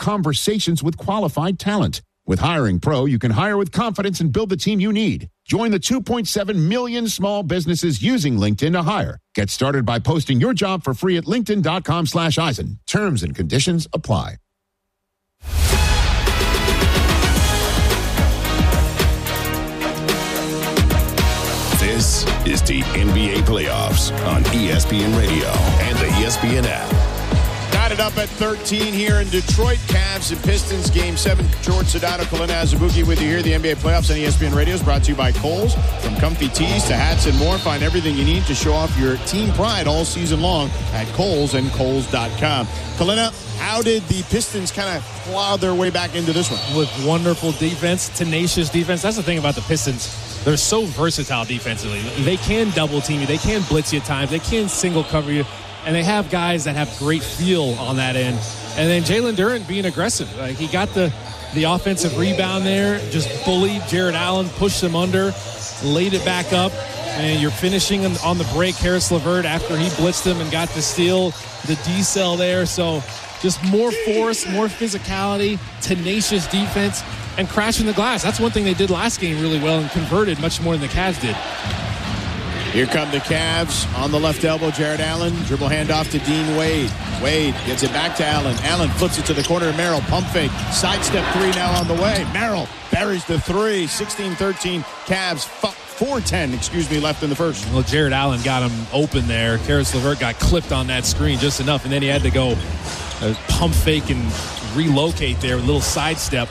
conversations with qualified talent. With Hiring Pro, you can hire with confidence and build the team you need. Join the 2.7 million small businesses using LinkedIn to hire. Get started by posting your job for free at linkedin.com/Eisen. Terms and conditions apply. This is the NBA playoffs on ESPN Radio and the ESPN app. Got it up at 13 here in Detroit. Cavs and Pistons, Game 7. George Sedano, Kalina Azubuike with you here. The NBA playoffs on ESPN Radio is brought to you by Kohl's. From comfy tees to hats and more, find everything you need to show off your team pride all season long at Kohl's and Kohl's.com. Kalina, how did the Pistons kind of plow their way back into this one? With wonderful defense, tenacious defense. That's the thing about the Pistons. They're so versatile defensively. They can double team you. They can blitz you at times. They can single cover you. And they have guys that have great feel on that end. And then Jalen Duren being aggressive. Like, he got the offensive rebound there, just bullied Jared Allen, pushed him under, laid it back up. And you're finishing on the break. Caris LeVert, after he blitzed him and got the steal, the decel there. So just more force, more physicality, tenacious defense, and crashing the glass. That's one thing they did last game really well and converted much more than the Cavs did. Here come the Cavs on the left elbow. Jared Allen, dribble handoff to Dean Wade. Wade gets it back to Allen. Allen flips it to the corner to Merrill. Pump fake. Sidestep three now on the way. Merrill buries the three. 16-13 Cavs. 4:10, left in the first. Well, Jared Allen got him open there. Caris LeVert got clipped on that screen just enough, and then he had to go pump fake and relocate there with a little sidestep.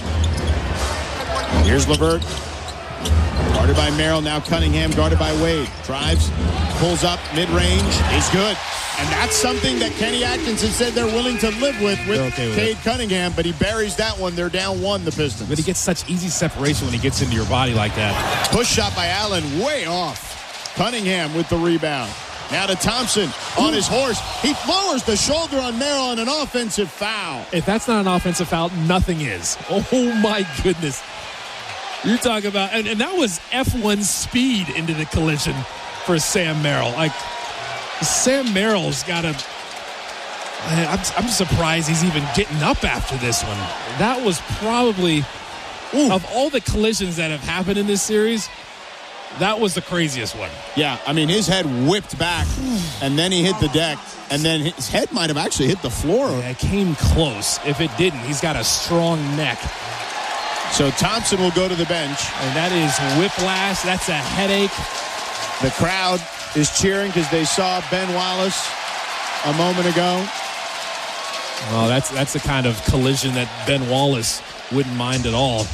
Here's LeVert. Guarded by Merrill, now Cunningham, guarded by Wade. Drives, pulls up, mid-range, is good. And that's something that Kenny Atkinson said they're willing to live with Cade Cunningham, but he buries that one. They're down one, the Pistons. But he gets such easy separation when he gets into your body like that. Push shot by Allen, way off. Cunningham with the rebound. Now to Thompson on his horse. He lowers the shoulder on Merrill on an offensive foul. If that's not an offensive foul, nothing is. Oh, my goodness. You talk about, and that was F1 speed into the collision for Sam Merrill. Like, Sam Merrill's got a, I'm surprised he's even getting up after this one. That was probably, of all the collisions that have happened in this series, that was the craziest one. Yeah, I mean, his head whipped back, and then he hit the deck, and then his head might have actually hit the floor. Yeah, it came close. If it didn't, he's got a strong neck. So Thompson will go to the bench. And that is whiplash. That's a headache. The crowd is cheering because they saw Ben Wallace a moment ago. Well, that's the kind of collision that Ben Wallace wouldn't mind at all.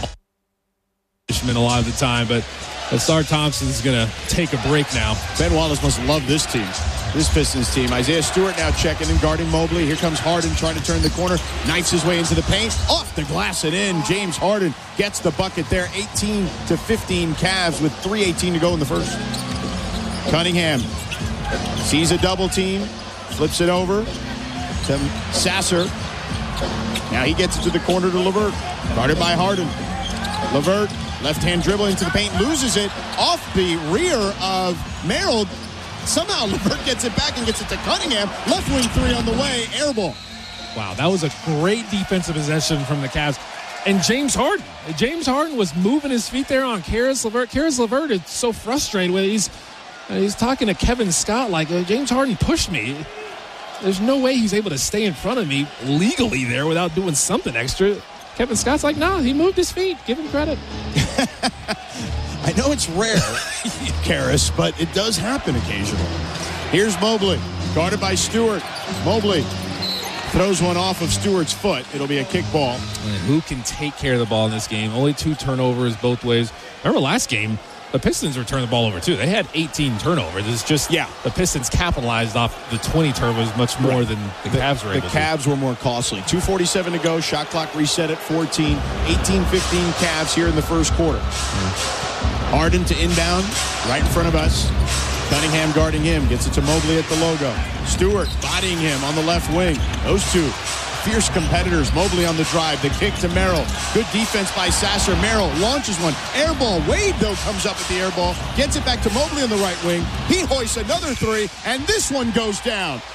A lot of the time, but Star Thompson's going to take a break now. Ben Wallace must love this team. This Pistons team. Isaiah Stewart now checking and guarding Mobley. Here comes Harden trying to turn the corner. Knifes his way into the paint. Off the glass and in. James Harden gets the bucket there. 18-15 Cavs with 3:18 to go in the first. Cunningham sees a double team. Flips it over to Sasser. Now he gets it to the corner to LeVert. Guarded by Harden. LeVert, left-hand dribble into the paint. Loses it off the rear of Merrill. Somehow LeVert gets it back and gets it to Cunningham. Left wing three on the way. Air ball. Wow, that was a great defensive possession from the Cavs. And James Harden. James Harden was moving his feet there on Caris LeVert. Caris LeVert is so frustrated with it. He's talking to Kevin Scott like, James Harden pushed me. There's no way he's able to stay in front of me legally there without doing something extra. Kevin Scott's like, no, he moved his feet. Give him credit. I know it's rare, Caris, but it does happen occasionally. Here's Mobley, guarded by Stewart. Mobley throws one off of Stewart's foot. It'll be a kickball. And who can take care of the ball in this game? Only 2 turnovers both ways. Remember last game, the Pistons returned the ball over too. They had 18 turnovers. It's just the Pistons capitalized off the 20 turnovers much more than the Cavs were able to. The Cavs were more costly. 2:47 to go. Shot clock reset at 14. 18-15 Cavs here in the first quarter. Harden to inbound, right in front of us. Cunningham guarding him. Gets it to Mobley at the logo. Stewart bodying him on the left wing. Those two fierce competitors. Mobley on the drive. The kick to Merrill. Good defense by Sasser. Merrill launches one. Air ball. Wade, though, comes up with the air ball. Gets it back to Mobley on the right wing. He hoists another three, and this one goes down.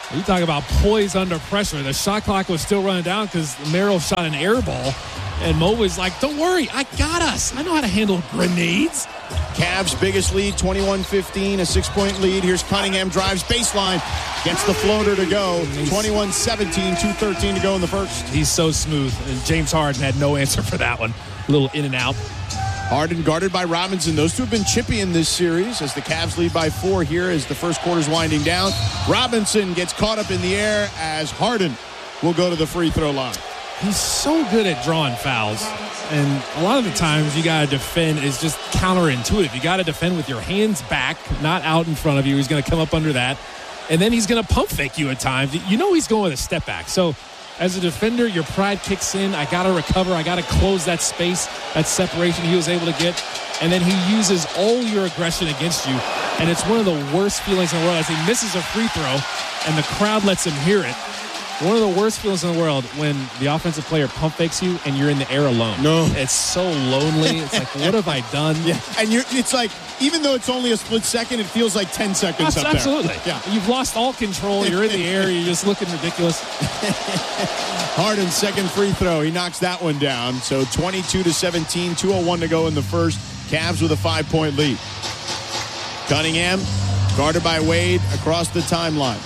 You talk about poise under pressure. The shot clock was still running down because Merrill shot an air ball. And Mobley's like, don't worry, I got us. I know how to handle grenades. Cavs' biggest lead, 21-15, a 6-point lead. Here's Cunningham, drives baseline, gets the floater to go. 21-17, 2:13 to go in the first. He's so smooth. And James Harden had no answer for that one. A little in and out. Harden guarded by Robinson. Those two have been chippy in this series as the Cavs lead by 4 here as the first quarter's winding down. Robinson gets caught up in the air as Harden will go to the free throw line. He's so good at drawing fouls. And a lot of the times you got to defend is just counterintuitive. You got to defend with your hands back, not out in front of you. He's going to come up under that. And then he's going to pump fake you at times. You know he's going with a step back. So as a defender, your pride kicks in. I got to recover. I got to close that space, that separation he was able to get. And then he uses all your aggression against you. And it's one of the worst feelings in the world as he misses a free throw and the crowd lets him hear it. One of the worst feelings in the world when the offensive player pump fakes you and you're in the air alone. No. It's so lonely. It's like, what have I done? Yeah. And it's like, even though it's only a split second, it feels like 10 seconds up there. Absolutely. Yeah. You've lost all control. You're in the air. You're just looking ridiculous. Harden's second free throw. He knocks that one down. So 22-17, 2:01 to go in the first. Cavs with a 5-point lead. Cunningham, guarded by Wade across the timeline.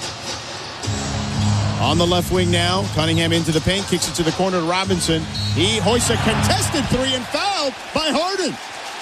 On the left wing now, Cunningham into the paint, kicks it to the corner to Robinson. He hoists a contested three and fouled by Harden.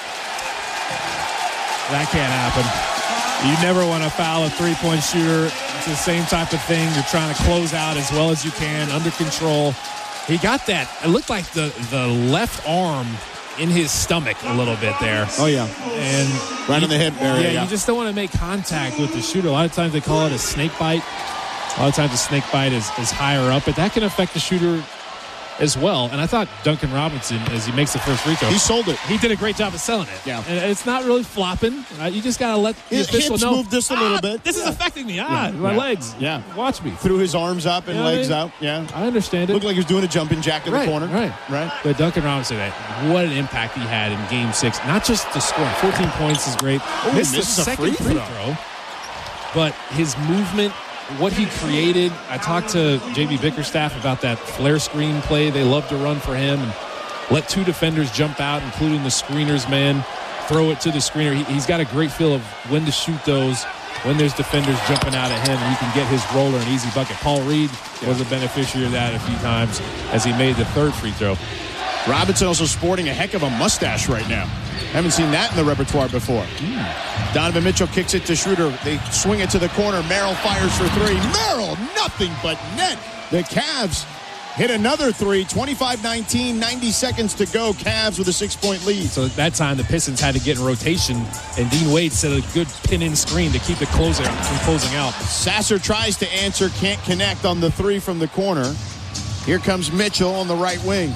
That can't happen. You never want to foul a three-point shooter. It's the same type of thing. You're trying to close out as well as you can, under control. He got that. It looked like the left arm in his stomach a little bit there. Oh, yeah. And right on the hip area. Yeah, you just don't want to make contact with the shooter. A lot of times they call it a snake bite. A lot of times the snake bite is higher up, but that can affect the shooter as well. And I thought Duncan Robinson, as he makes the first free throw, he sold it. He did a great job of selling it. Yeah. And it's not really flopping. You just got to let the official hips know. Moved just a little bit. This is affecting me. My legs. Yeah. Watch me. Threw his arms up and legs out. Yeah. I understand it. Looked like he was doing a jumping jack in the corner. Right. But Duncan Robinson, what an impact he had in Game 6. Not just the score. 14 points is great. Missed the second free throw. But his movement, what he created. I talked to J.B. Bickerstaff about that flare screen play they love to run for him and let two defenders jump out, including the screener's man, throw it to the screener. He's got a great feel of when to shoot those, when there's defenders jumping out at him, and he can get his roller an easy bucket. Paul Reed was a beneficiary of that a few times as he made the third free throw. Robinson also sporting a heck of a mustache right now. Haven't seen that in the repertoire before. Donovan Mitchell kicks it to Schroeder. They swing it to the corner. Merrill fires for three. Merrill, nothing but net. The Cavs hit another three. 25-19, 90 seconds to go. Cavs with a 6-point lead. So at that time, the Pistons had to get in rotation, and Dean Wade set a good pin-in screen to keep the closer from closing out. Sasser tries to answer, can't connect on the three from the corner. Here comes Mitchell on the right wing.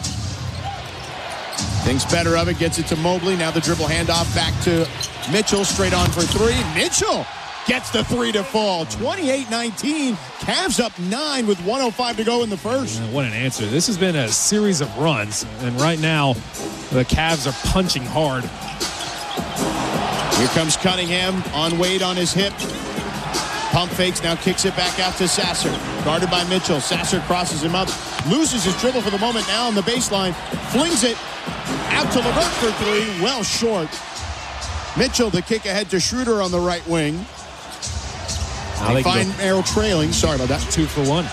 Thinks better of it, gets it to Mobley. Now the dribble handoff back to Mitchell, straight on for three. Mitchell gets the three to fall. 28-19. Cavs up 9 with 1:05 to go in the first. What an answer. This has been a series of runs, and right now the Cavs are punching hard. Here comes Cunningham on Wade on his hip. Pump fakes, now kicks it back out to Sasser. Guarded by Mitchell. Sasser crosses him up. Loses his dribble for the moment now on the baseline. Flings it out to LeVert for three. Well short. Mitchell the kick ahead to Schroeder on the right wing. They find Merrill trailing. Sorry about that. 2 for 1.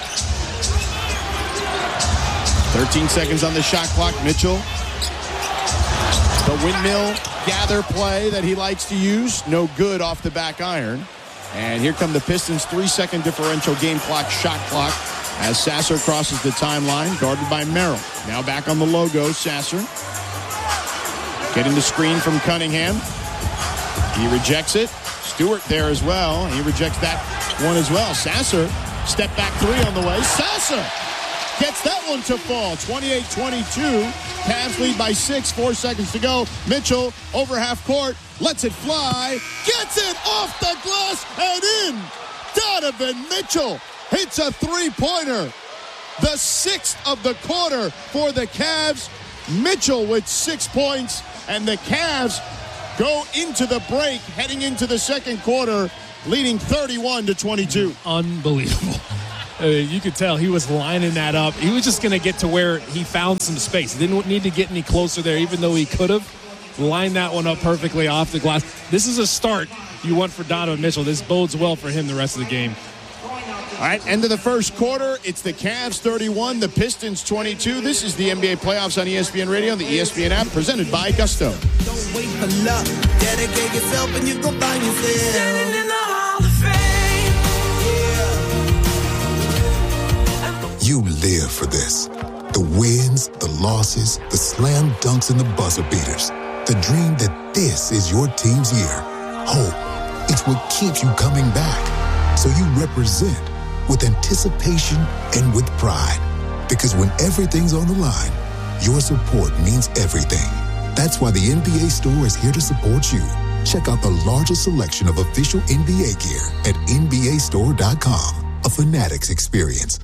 13 seconds on the shot clock. Mitchell. The windmill gather play that he likes to use. No good off the back iron. And here come the Pistons' 3-second differential game clock, shot clock, as Sasser crosses the timeline, guarded by Merrill. Now back on the logo, Sasser. Getting the screen from Cunningham. He rejects it. Stewart there as well. He rejects that one as well. Sasser, step back three on the way. Sasser gets that one to fall. 28-22. Cavs lead by 6, 4 seconds to go. Mitchell over half court. Lets it fly. Gets it off the glass and in. Donovan Mitchell hits a three-pointer. The 6th of the quarter for the Cavs. Mitchell with 6 points. And the Cavs go into the break, heading into the second quarter, leading 31-22. Unbelievable. You could tell he was lining that up. He was just going to get to where he found some space. He didn't need to get any closer there, even though he could have lined that one up perfectly off the glass. This is a start you want for Donovan Mitchell. This bodes well for him the rest of the game. All right, end of the first quarter. It's the Cavs 31, the Pistons 22. This is the NBA playoffs on ESPN Radio and the ESPN app, presented by Gusto. Don't wait for luck. Dedicate yourself and you go find yourself. Standing in the Hall of Fame. You live for this. The wins, the losses, the slam dunks, and the buzzer beaters. The dream that this is your team's year. Hope, it's what keeps you coming back. So you represent with anticipation and with pride. Because when everything's on the line, your support means everything. That's why the NBA Store is here to support you. Check out the largest selection of official NBA gear at NBAstore.com. A Fanatics experience.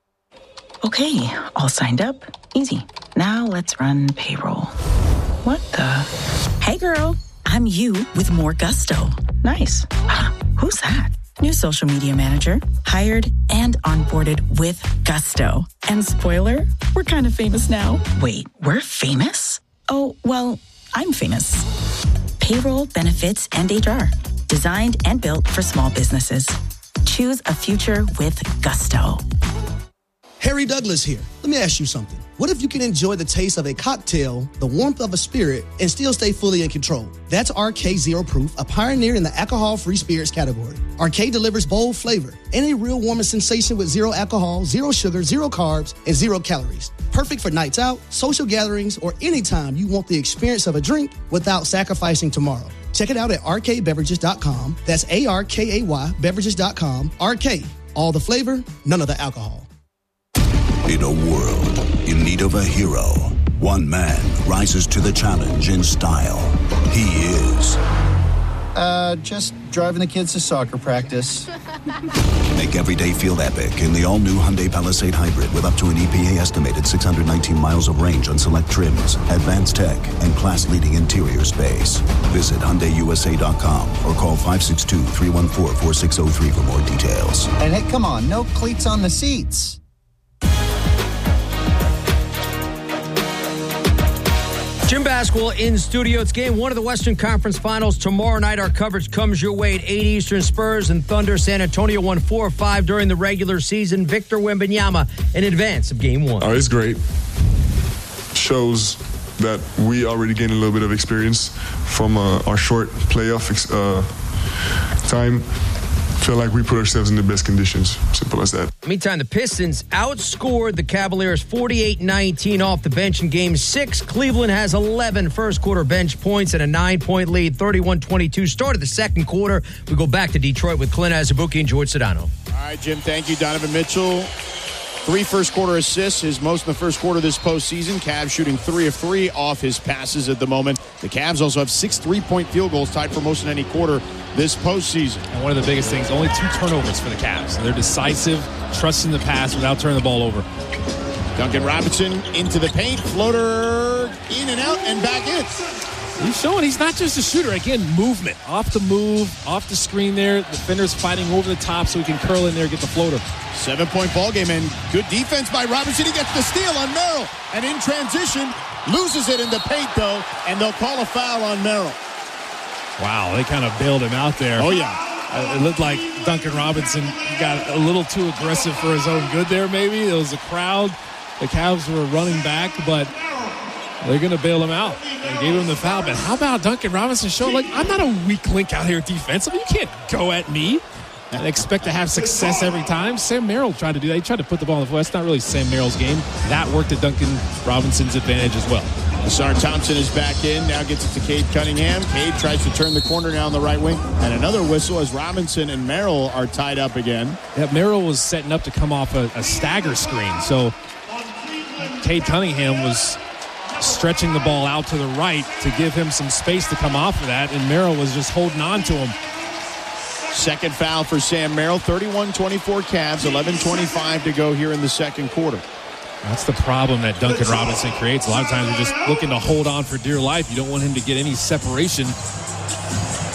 Okay, all signed up. Easy. Now let's run payroll. What the? Hey girl, I'm you with more Gusto. Nice. Who's that? New social media manager, hired and onboarded with Gusto. And spoiler, we're kind of famous now. Wait, we're famous? Oh, well, I'm famous. Payroll, benefits, and HR. Designed and built for small businesses. Choose a future with Gusto. Harry Douglas here. Let me ask you something. What if you can enjoy the taste of a cocktail, the warmth of a spirit, and still stay fully in control? That's RK Zero Proof, a pioneer in the alcohol-free spirits category. RK delivers bold flavor and a real warming sensation with zero alcohol, zero sugar, zero carbs, and 0 calories. Perfect for nights out, social gatherings, or anytime you want the experience of a drink without sacrificing tomorrow. Check it out at rkbeverages.com. That's ARKAY beverages.com. RK, all the flavor, none of the alcohol. In a world in need of a hero, one man rises to the challenge in style. He is... just driving the kids to soccer practice. Make every day feel epic in the all-new Hyundai Palisade Hybrid with up to an EPA-estimated 619 miles of range on select trims, advanced tech, and class-leading interior space. Visit HyundaiUSA.com or call 562-314-4603 for more details. And hey, come on, no cleats on the seats. Gym basketball in studio. It's game 1 of the Western Conference Finals. Tomorrow night, our coverage comes your way at 8 Eastern. Spurs and Thunder. San Antonio won 4-5 during the regular season. Victor Wembanyama in advance of game 1. Oh, it's great. Shows that we already gained a little bit of experience from our short playoff time. Feel like we put ourselves in the best conditions. Simple as that. Meantime, the Pistons outscored the Cavaliers 48-19 off the bench in Game 6. Cleveland has 11 first-quarter bench points and a 9-point lead, 31-22. Started the second quarter. We go back to Detroit with Clint Azubuike and George Sedano. All right, Jim, thank you. Donovan Mitchell, 3 first-quarter assists, his most in the first quarter this postseason. Cavs shooting 3 of 3 off his passes at the moment. The Cavs also have 6 3-point field goals, tied for most in any quarter this postseason. And one of the biggest things, only 2 turnovers for the Cavs. They're decisive, trusting the pass without turning the ball over. Duncan Robinson into the paint, floater in and out and back in. He's showing he's not just a shooter. Again, movement. Off the move, off the screen there. The defender's fighting over the top so he can curl in there and get the floater. 7-point ball game and good defense by Robinson. He gets the steal on Merrill. And in transition, loses it in the paint, though, and they'll call a foul on Merrill. Wow, they kind of bailed him out there. Oh, yeah. It looked like Duncan Robinson got a little too aggressive for his own good there, maybe. It was a crowd. The Cavs were running back, but they're going to bail him out. They gave him the foul. But how about Duncan Robinson showing, like, I'm not a weak link out here defensively. You can't go at me and expect to have success every time. Sam Merrill tried to do that. He tried to put the ball on the floor. That's not really Sam Merrill's game. That worked to Duncan Robinson's advantage as well. Ausar Thompson is back in. Now gets it to Cade Cunningham. Cade tries to turn the corner now on the right wing. And another whistle as Robinson and Merrill are tied up again. Yeah, Merrill was setting up to come off a stagger screen. So Cade Cunningham was stretching the ball out to the right to give him some space to come off of that. And Merrill was just holding on to him. Second foul for Sam Merrill. 31-24 Cavs. 11:25 to go here in the second quarter. That's the problem that Duncan Robinson creates. A lot of times you're just looking to hold on for dear life. You don't want him to get any separation.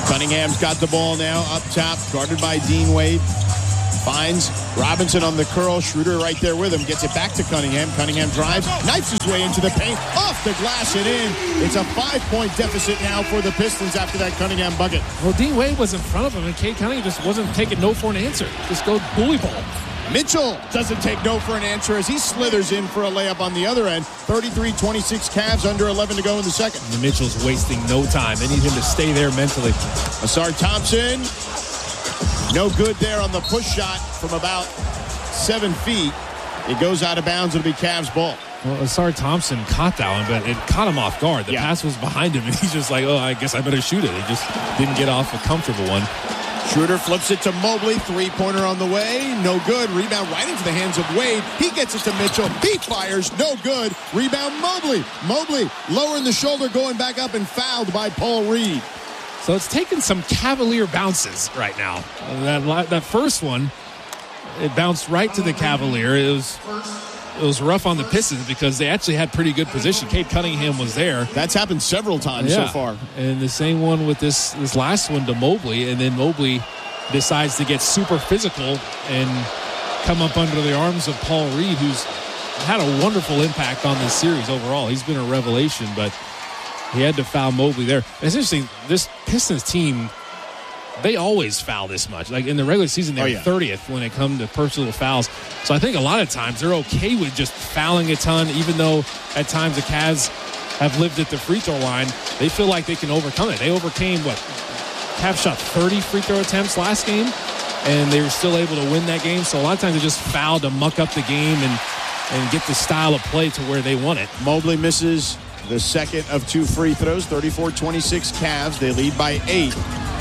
Cunningham's got the ball now up top, guarded by Dean Wade. Finds Robinson on the curl. Schroeder right there with him. Gets it back to Cunningham. Cunningham drives, knifes his way into the paint, off the glass and in. It's a 5-point deficit now for the Pistons after that Cunningham bucket. Well, Dean Wade was in front of him, and Cade Cunningham just wasn't taking no for an answer. Just go bully ball. Mitchell doesn't take no for an answer as he slithers in for a layup on the other end. 33-26 Cavs, under 11 to go in the second. And Mitchell's wasting no time. They need him to stay there mentally. Ausar Thompson, no good there on the push shot from about 7 feet. It goes out of bounds. It'll be Cavs ball. Well, Ausar Thompson caught that one, but it caught him off guard. The pass was behind him, and he's just like, oh, I guess I better shoot it. He just didn't get off a comfortable one. Schroeder flips it to Mobley. Three-pointer on the way. No good. Rebound right into the hands of Wade. He gets it to Mitchell. He fires. No good. Rebound Mobley. Mobley lowering the shoulder, going back up, and fouled by Paul Reed. So it's taken some Cavalier bounces right now. That first one, it bounced right to the Cavalier. It was rough on the Pistons because they actually had pretty good position. Cade Cunningham was there. That's happened several times so far. And the same one with this last one to Mobley, and then Mobley decides to get super physical and come up under the arms of Paul Reed, who's had a wonderful impact on this series overall. He's been a revelation, but he had to foul Mobley there. It's interesting, this Pistons team, they always foul this much. Like in the regular season, they're 30th when it comes to personal fouls. So I think a lot of times they're okay with just fouling a ton, even though at times the Cavs have lived at the free throw line. They feel like they can overcome it. They overcame, Cavs shot 30 free throw attempts last game, and they were still able to win that game. So a lot of times they just foul to muck up the game and get the style of play to where they want it. Mobley misses the second of 2 free throws. 34-26 Cavs. They lead by 8.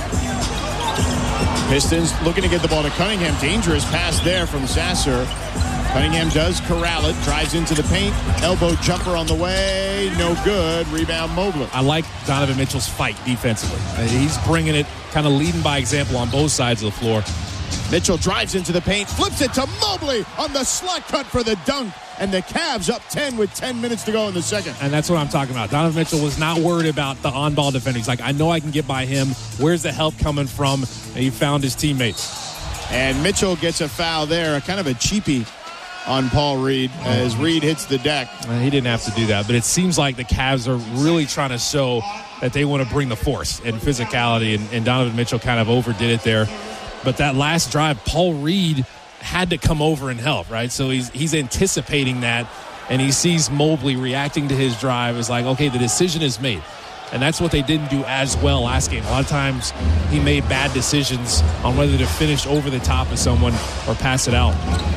Pistons looking to get the ball to Cunningham. Dangerous pass there from Sasser. Cunningham does corral it. Drives into the paint. Elbow jumper on the way. No good. Rebound Mobley. I like Donovan Mitchell's fight defensively. He's bringing it, kind of leading by example on both sides of the floor. Mitchell drives into the paint. Flips it to Mobley on the slot cut for the dunk. And the Cavs up 10 with 10 minutes to go in the second. And that's what I'm talking about. Donovan Mitchell was not worried about the on-ball defender. He's like, I know I can get by him. Where's the help coming from? And he found his teammates. And Mitchell gets a foul there, kind of a cheapie on Paul Reed as Reed hits the deck. He didn't have to do that, but it seems like the Cavs are really trying to show that they want to bring the force and physicality, and Donovan Mitchell kind of overdid it there. But that last drive, Paul Reed had to come over and help, right? So he's anticipating that, and he sees Mobley reacting to his drive. It's like, okay, the decision is made. And that's what they didn't do as well last game. A lot of times he made bad decisions on whether to finish over the top of someone or pass it out.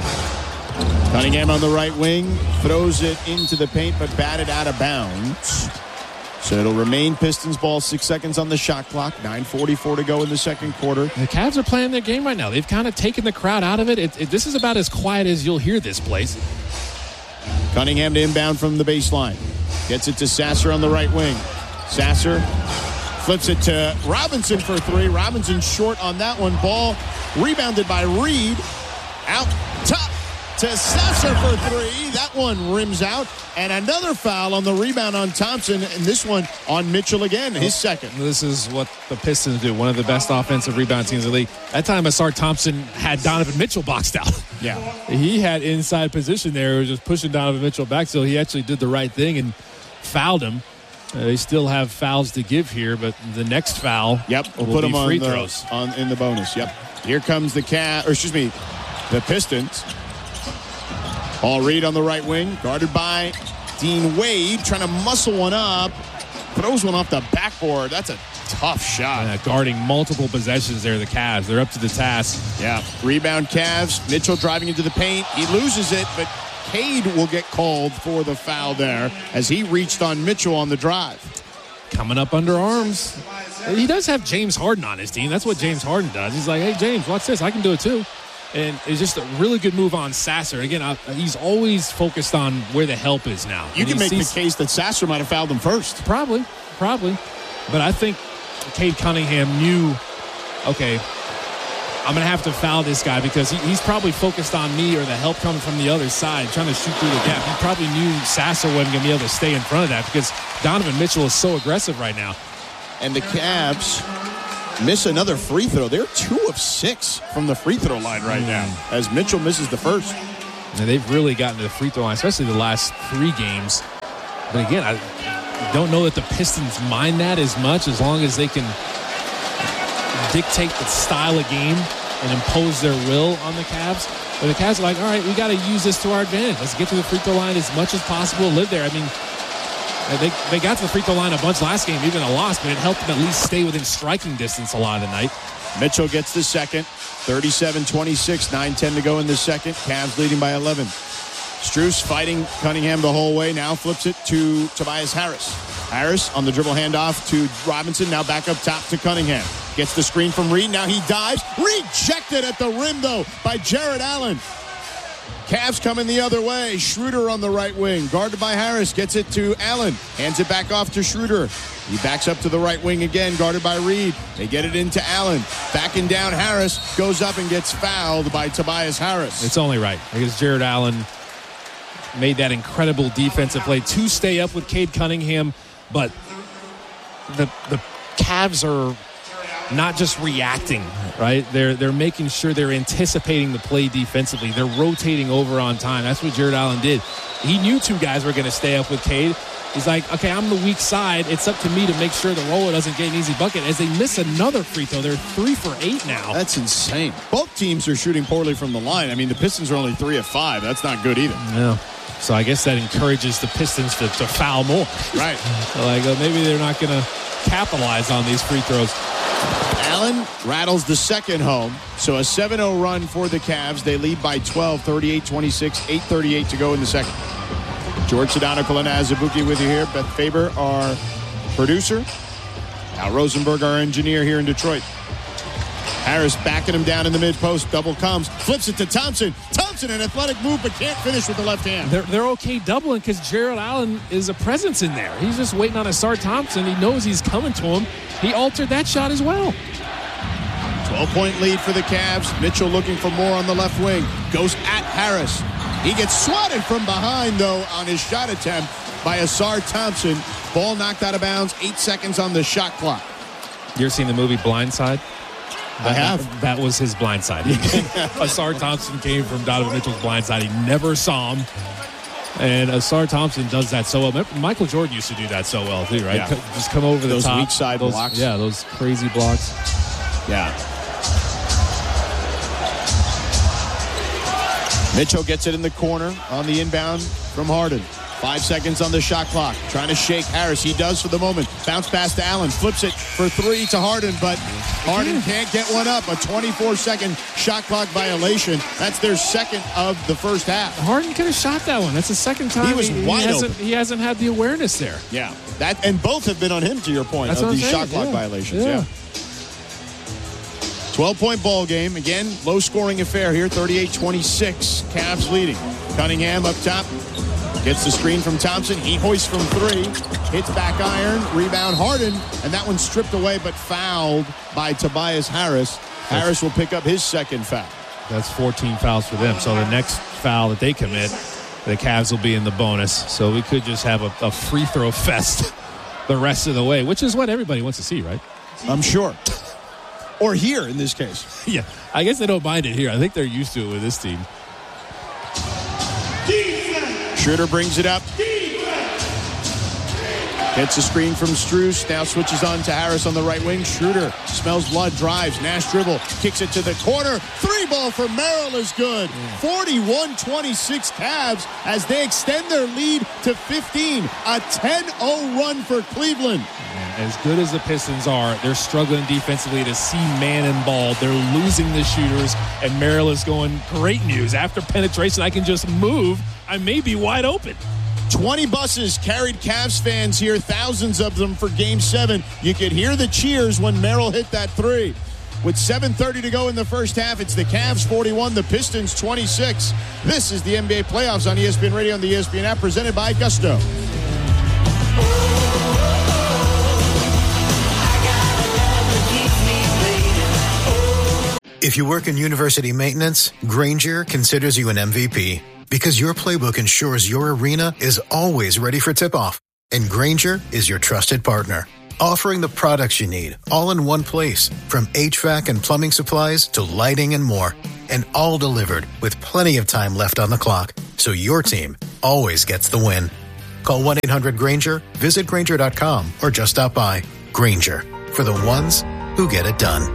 Cunningham on the right wing, throws it into the paint, but batted out of bounds. So it'll remain Pistons ball. 6 seconds on the shot clock. 9:44 to go in the second quarter. The Cavs are playing their game right now. They've kind of taken the crowd out of it. This is about as quiet as you'll hear this place. Cunningham to inbound from the baseline. Gets it to Sasser on the right wing. Sasser flips it to Robinson for 3. Robinson short on that one. Ball rebounded by Reed. Out top to Sasser for 3. That one rims out. And another foul on the rebound on Thompson. And this one on Mitchell again, his second. This is what the Pistons do. One of the best offensive rebound teams in the league. That time, Ausar Thompson had Donovan Mitchell boxed out. Yeah. He had inside position there. He was just pushing Donovan Mitchell back. So he actually did the right thing and fouled him. They still have fouls to give here, but the next foul we'll will put be them free on throws. In the bonus. Yep. Here comes the Pistons. Paul Reed on the right wing, guarded by Dean Wade, trying to muscle one up. Throws one off the backboard. That's a tough shot. Guarding multiple possessions there, the Cavs. They're up to the task. Yeah. Rebound Cavs. Mitchell driving into the paint. He loses it, but Cade will get called for the foul there as he reached on Mitchell on the drive. Coming up under arms. He does have James Harden on his team. That's what James Harden does. He's like, hey, James, watch this. I can do it too. And it's just a really good move on Sasser. Again, he's always focused on where the help is now. You can make the case that Sasser might have fouled him first. Probably. But I think Cade Cunningham knew, okay, I'm going to have to foul this guy because he's probably focused on me or the help coming from the other side, trying to shoot through the gap. He probably knew Sasser wasn't going to be able to stay in front of that because Donovan Mitchell is so aggressive right now. And the Cavs miss another free throw. They're 2 of 6 from the free throw line right now, as Mitchell misses the first. And they've really gotten to the free throw line, especially the last 3 games. But again, I don't know that the Pistons mind that as much, as long as they can dictate the style of game and impose their will on the Cavs. But the Cavs are like, all right, we got to use this to our advantage. Let's get to the free throw line as much as possible, live there. I mean, they got to the free throw line a bunch last game, even a loss, but it helped them at least stay within striking distance a lot of the night. Mitchell gets the second. 37-26, 9:10 to go in the second. Cavs leading by 11. Strus fighting Cunningham the whole way. Now flips it to Tobias Harris. Harris on the dribble handoff to Robinson. Now back up top to Cunningham. Gets the screen from Reed. Now he dives. Rejected at the rim, though, by Jared Allen. Cavs coming the other way. Schroeder on the right wing. Guarded by Harris. Gets it to Allen. Hands it back off to Schroeder. He backs up to the right wing again. Guarded by Reed. They get it into Allen. Backing down Harris. Goes up and gets fouled by Tobias Harris. It's only right, because Jared Allen made that incredible defensive play to stay up with Cade Cunningham. But the Cavs are not just reacting, right? They're making sure they're anticipating the play defensively. They're rotating over on time. That's what Jared Allen did. He knew 2 guys were going to stay up with Cade. He's like, okay, I'm the weak side. It's up to me to make sure the roller doesn't get an easy bucket. As they miss another free throw, they're 3 for 8 now. That's insane. Both teams are shooting poorly from the line. I mean, the Pistons are only 3 of 5. That's not good either. No. So I guess that encourages the Pistons to foul more. Right. Like, maybe they're not going to capitalize on these free throws. Allen rattles the second home. So a 7-0 run for the Cavs. They lead by 12, 38-26, 8:38 to go in the second. George Sedano, Kalena Azubuike with you here. Beth Faber, our producer. Al Rosenberg, our engineer here in Detroit. Harris backing him down in the mid-post. Double comes. Flips it to Thompson. Thompson, an athletic move, but can't finish with the left hand. They're okay doubling because Jared Allen is a presence in there. He's just waiting on Asar Thompson. He knows he's coming to him. He altered that shot as well. 12-point lead for the Cavs. Mitchell looking for more on the left wing. Goes at Harris. He gets swatted from behind, though, on his shot attempt by Asar Thompson. Ball knocked out of bounds. 8 seconds on the shot clock. You ever seen the movie Blindside? I have. That was his blindside. Asar Thompson came from Donovan Mitchell's blindside. He never saw him. And Asar Thompson does that so well. Michael Jordan used to do that so well, too, right? Yeah. Just come over the those top. Weak side blocks. Yeah, those crazy blocks. Yeah. Mitchell gets it in the corner on the inbound from Harden. 5 seconds on the shot clock. Trying to shake Harris. He does for the moment. Bounce pass to Allen. Flips it for 3 to Harden, but Harden can't get one up. A 24-second shot clock violation. That's their second of the first half. Harden could have shot that one. That's the second time he was wide open. He hasn't had the awareness there. Yeah. That and both have been on him, to your point, That's of these saying. shot clock violations. Yeah. 12-point ball game. Again, low-scoring affair here. 38-26. Cavs leading. Cunningham up top. Gets the screen from Thompson. He hoists from 3. Hits back iron. Rebound Harden. And that one's stripped away but fouled by Tobias Harris. Harris will pick up his second foul. That's 14 fouls for them. So the next foul that they commit, the Cavs will be in the bonus. So we could just have a free throw fest the rest of the way, which is what everybody wants to see, right? I'm sure. Or here in this case. Yeah, I guess they don't mind it here. I think they're used to it with this team. Schroeder brings it up. Gets a screen from Strus. Now switches on to Harris on the right wing. Schroeder smells blood, drives. Nash dribble. Kicks it to the corner. 3-ball for Merrill is good. 41-26 Cavs as they extend their lead to 15. A 10-0 run for Cleveland. As good as the Pistons are, they're struggling defensively to see man and ball. They're losing the shooters, and Merrill is going, great news. After penetration, I can just move. I may be wide open. 20 buses carried Cavs fans here, thousands of them for Game 7. You could hear the cheers when Merrill hit that 3. With 7:30 to go in the first half, it's the Cavs 41, the Pistons 26. This is the NBA playoffs on ESPN Radio and the ESPN app, presented by Gusto. If you work in university maintenance, Grainger considers you an MVP because your playbook ensures your arena is always ready for tip-off. And Grainger is your trusted partner, offering the products you need all in one place, from HVAC and plumbing supplies to lighting and more, and all delivered with plenty of time left on the clock, so your team always gets the win. Call 1-800-GRANGER, visit Grainger.com, or just stop by. Grainger, for the ones who get it done.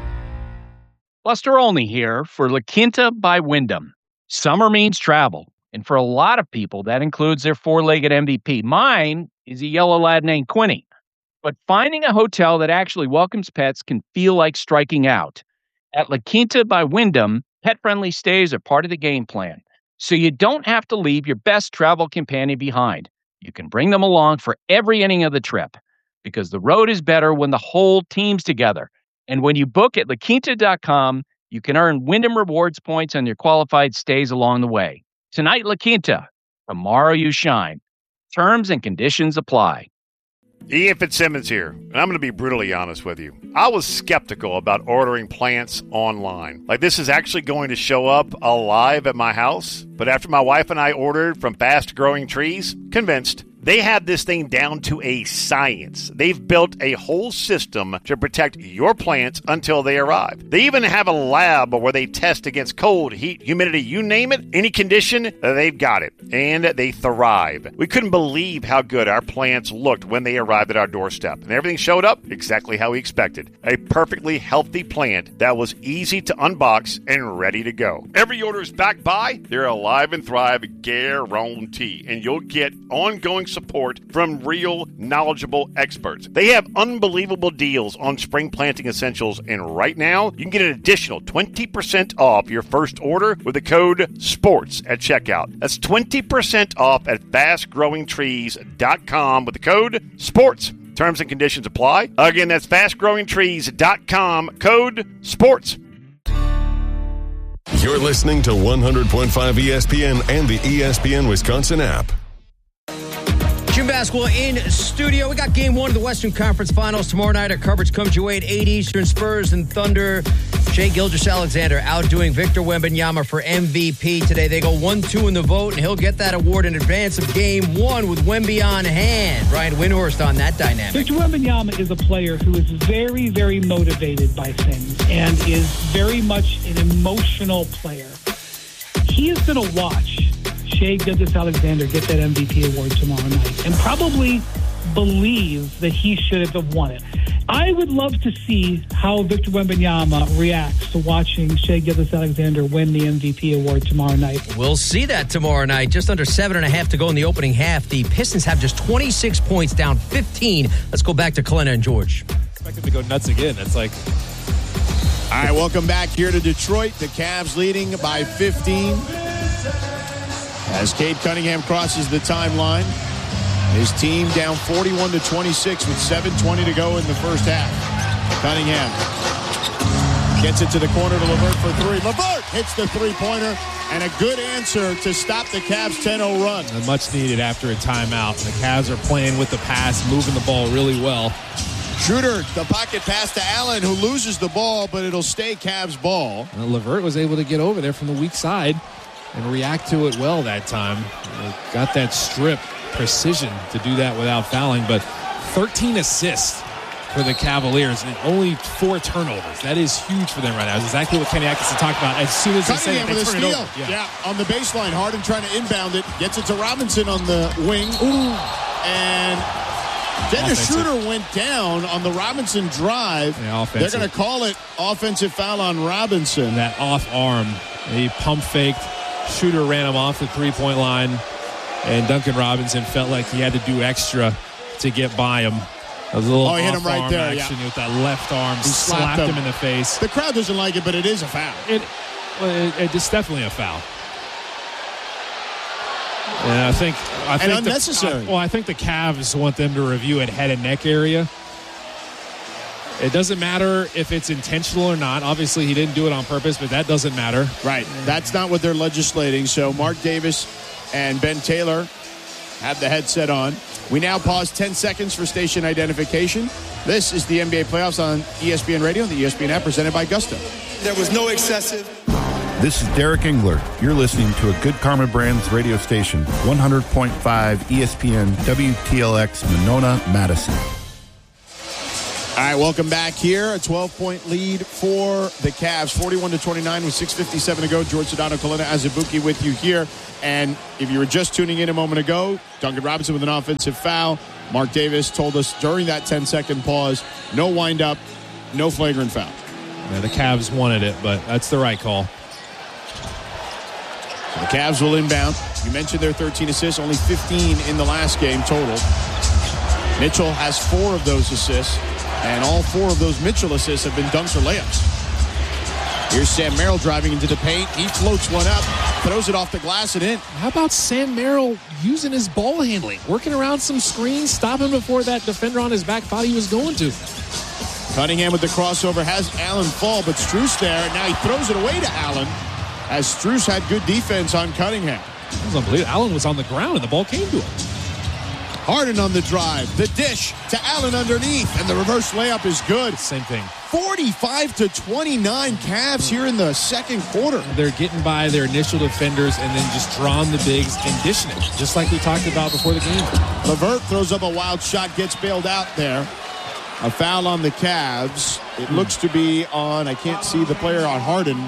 Buster Olney here for La Quinta by Wyndham. Summer means travel, and for a lot of people, that includes their four-legged MVP. Mine is a yellow lad named Quinny. But finding a hotel that actually welcomes pets can feel like striking out. At La Quinta by Wyndham, pet-friendly stays are part of the game plan, so you don't have to leave your best travel companion behind. You can bring them along for every inning of the trip, because the road is better when the whole team's together. And when you book at LaQuinta.com, you can earn Wyndham Rewards points on your qualified stays along the way. Tonight, La Quinta. Tomorrow, you shine. Terms and conditions apply. Ian Fitzsimmons here, and I'm going to be brutally honest with you. I was skeptical about ordering plants online. Like, this is actually going to show up alive at my house. But after my wife and I ordered from Fast Growing Trees, convinced. They have this thing down to a science. They've built a whole system to protect your plants until they arrive. They even have a lab where they test against cold, heat, humidity, you name it, any condition, they've got it. And they thrive. We couldn't believe how good our plants looked when they arrived at our doorstep. And everything showed up exactly how we expected. A perfectly healthy plant that was easy to unbox and ready to go. Every order is backed by their Alive and Thrive guarantee. And you'll get ongoing support from real, knowledgeable experts. They have unbelievable deals on spring planting essentials, and right now, you can get an additional 20% off your first order with the code SPORTS at checkout. That's 20% off at fastgrowingtrees.com with the code SPORTS. Terms and conditions apply. Again, that's fastgrowingtrees.com, code SPORTS. You're listening to 100.5 ESPN and the ESPN Wisconsin app. Jim Basketball in studio. We got game one of the Western Conference Finals tomorrow night. Our coverage comes your way at 8 Eastern. Spurs and Thunder. Shai Gilgeous-Alexander outdoing Victor Wembanyama for MVP today. They go 1-2 in the vote, and he'll get that award in advance of game one with Wemby on hand. Ryan Windhorst on that dynamic. Victor Wembanyama is a player who is very, very motivated by things and is very much an emotional player. He is going to watch Shai Gilgeous-Alexander get that MVP award tomorrow night and probably believe that he should have won it. I would love to see how Victor Wembanyama reacts to watching Shai Gilgeous-Alexander win the MVP award tomorrow night. We'll see that tomorrow night. Just under 7.5 to go in the opening half. The Pistons have just 26 points, down 15. Let's go back to Kalena and George. Expect them to go nuts again. That's like... All right, welcome back here to Detroit. The Cavs leading by 15. As Cade Cunningham crosses the timeline, his team down 41-26 with 7:20 to go in the first half. Cunningham gets it to the corner to LeVert for three. LeVert hits the three-pointer, and a good answer to stop the Cavs' 10-0 run. And much needed after a timeout. The Cavs are playing with the pass, moving the ball really well. Schroeder, the pocket pass to Allen, who loses the ball, but it'll stay Cavs' ball. And LeVert was able to get over there from the weak side and react to it well that time. Got that strip precision to do that without fouling, but 13 assists for the Cavaliers and only 4 turnovers. That is huge for them right now. It's exactly what Kenny Atkinson talked about. As soon as they said it, they turn it over. Yeah, on the baseline. Harden trying to inbound it. Gets it to Robinson on the wing. Ooh. And Dennis Schroeder went down on the Robinson drive. Yeah, they're going to call it offensive foul on Robinson. That off arm. He pump faked. Schroeder ran him off the three-point line, and Duncan Robinson felt like he had to do extra to get by him. A little hit him right there, action with that left arm, slapped him in the face. The crowd doesn't like it, but it is a foul. It's definitely a foul. And I think unnecessary. I think the Cavs want them to review it head and neck area. It doesn't matter if it's intentional or not. Obviously, he didn't do it on purpose, but that doesn't matter. Right. That's not what they're legislating. So Mark Davis and Ben Taylor have the headset on. We now pause 10 seconds for station identification. This is the NBA playoffs on ESPN Radio and the ESPN app, presented by Gusto. There was no excessive. This is Derek Engler. You're listening to a Good Karma Brands radio station, 100.5 ESPN WTLX Monona, Madison. All right, welcome back here. A 12-point lead for the Cavs, 41-29 with 6:57 to go. George Sedano, Kalina Azubuike with you here. And if you were just tuning in a moment ago, Duncan Robinson with an offensive foul. Mark Davis told us during that 10-second pause, no wind-up, no flagrant foul. Yeah, the Cavs wanted it, but that's the right call. So the Cavs will inbound. You mentioned their 13 assists, only 15 in the last game total. Mitchell has 4 of those assists. And all 4 of those Mitchell assists have been dunks or layups. Here's Sam Merrill driving into the paint. He floats one up, throws it off the glass and in. How about Sam Merrill using his ball handling, working around some screens, stopping before that defender on his back thought he was going to. Cunningham with the crossover has Allen fall, but Strus there, and now he throws it away to Allen as Strus had good defense on Cunningham. That was unbelievable. Allen was on the ground and the ball came to him. Harden on the drive. The dish to Allen underneath. And the reverse layup is good. Same thing. 45-29 Cavs here in the second quarter. They're getting by their initial defenders and then just drawing the bigs and dishing it, just like we talked about before the game. LeVert throws up a wild shot, gets bailed out there. A foul on the Cavs. It looks to be on, I can't see the player on Harden.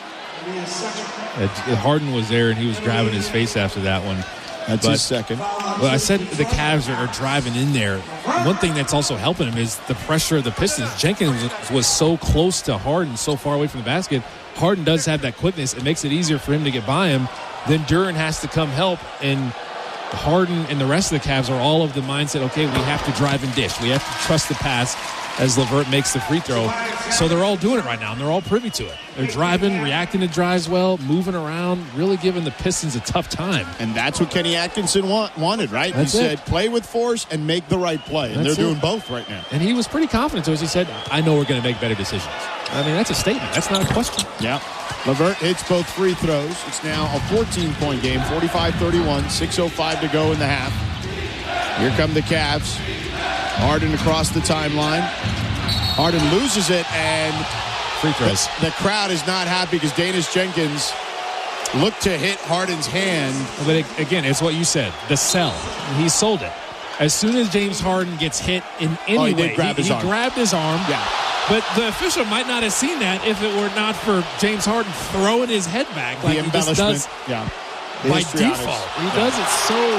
Harden was there and he was grabbing his face after that one. That's his second. Well, I said the Cavs are driving in there. One thing that's also helping him is the pressure of the Pistons. Jenkins was so close to Harden, so far away from the basket. Harden does have that quickness. It makes it easier for him to get by him. Then Duren has to come help, and Harden and the rest of the Cavs are all of the mindset, okay, we have to drive and dish. We have to trust the pass as LeVert makes the free throw. So they're all doing it right now, and they're all privy to it. They're driving, reacting to drives well, moving around, really giving the Pistons a tough time. And that's what Kenny Atkinson wanted, right? That's he said, play with force and make the right play. And they're doing both right now. And he was pretty confident to us. He said, I know we're going to make better decisions. I mean, that's a statement. That's not a question. Yeah. LeVert hits both free throws. It's now a 14-point game, 45-31, 6:05 to go in the half. Here come the Cavs. Harden across the timeline. Harden loses it, and free throws. The crowd is not happy because Danis Jenkins looked to hit Harden's hand. But again, it's what you said, the sell. He sold it. As soon as James Harden gets hit in any way, he grabbed his arm. Yeah. But the official might not have seen that if it were not for James Harden throwing his head back like he just does by default. He does it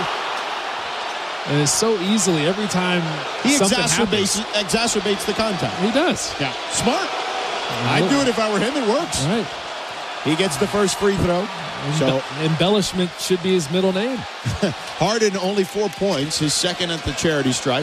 so easily every time he something exacerbates the contact. He does. Yeah. Smart. I'd do it if I were him. It works. Right. He gets the first free throw. So embellishment should be his middle name. Harden only 4 points, his second at the charity stripe.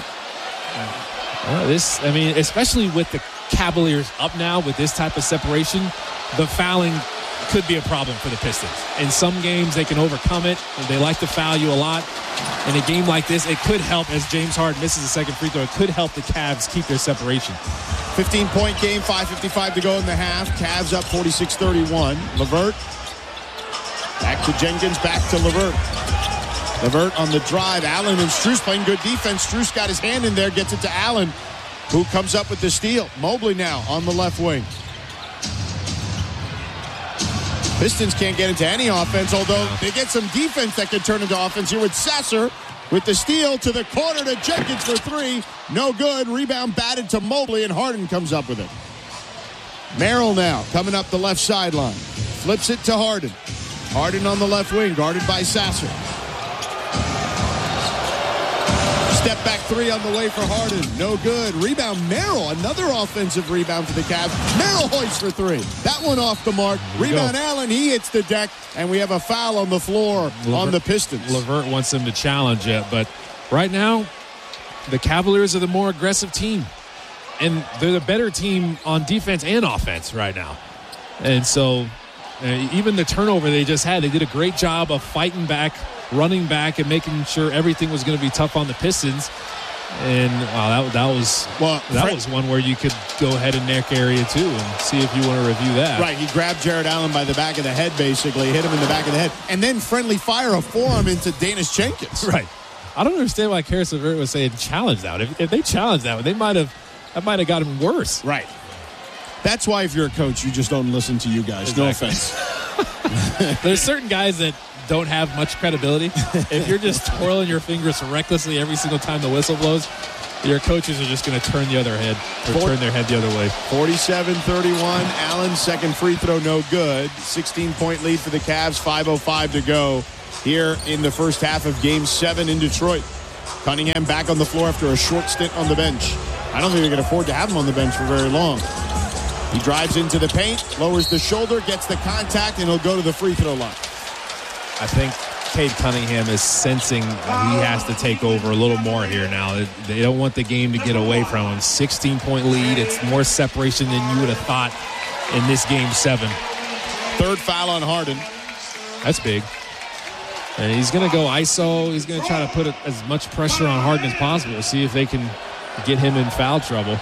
Especially with the Cavaliers up now with this type of separation, the fouling could be a problem for the Pistons. In some games, they can overcome it. They like to foul you a lot. In a game like this, it could help as James Harden misses the second free throw. It could help the Cavs keep their separation. 15-point game, 5:55 to go in the half. Cavs up 46-31. LeVert. Back to Jenkins, back to LeVert. LeVert on the drive. Allen and Strus playing good defense. Strus got his hand in there, gets it to Allen, who comes up with the steal. Mobley now on the left wing. Pistons can't get into any offense, although they get some defense that could turn into offense here with Sasser with the steal to the corner to Jenkins for three. No good. Rebound batted to Mobley, and Harden comes up with it. Merrill now coming up the left sideline. Flips it to Harden. Harden on the left wing, guarded by Sasser. Step back three on the way for Harden. No good. Rebound Merrill. Another offensive rebound for the Cavs. Merrill hoists for three. That one off the mark. Rebound Allen. He hits the deck. And we have a foul on the floor on the Pistons. LeVert wants them to challenge it. But right now, the Cavaliers are the more aggressive team. And they're the better team on defense and offense right now. And so even the turnover they just had, they did a great job of fighting back, running back, and making sure everything was going to be tough on the Pistons. And wow, that was one where you could go ahead and neck area too and see if you want to review that. Right, he grabbed Jared Allen by the back of the head, basically, hit him in the back of the head, and then friendly fire a forearm into Danis Jenkins. Right. I don't understand why Karis LeVert was saying challenge that. If they challenged that one, that might have gotten worse. Right. That's why if you're a coach, you just don't listen to you guys. Exactly. No offense. There's certain guys that don't have much credibility. If you're just twirling your fingers recklessly every single time the whistle blows, Your coaches are just going to turn the other head or turn their head the other way. 47-31. Allen's second free throw, no good. 16-point lead for the Cavs. 5:05 to go here in the first half of Game 7 in Detroit. Cunningham back on the floor after a short stint on the bench. I don't think they can afford to have him on the bench for very long. He drives into the paint, lowers the shoulder, gets the contact, and he'll go to the free throw line. I think Cade Cunningham is sensing he has to take over a little more here now. They don't want the game to get away from him. 16-point lead. It's more separation than you would have thought in this Game 7. Third foul on Harden. That's big. And he's going to go ISO. He's going to try to put as much pressure on Harden as possible. See if they can get him in foul trouble.